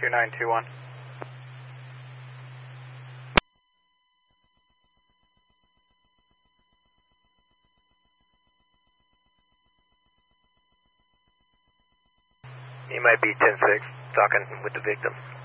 2921. You might be 10-6, talking with the victim.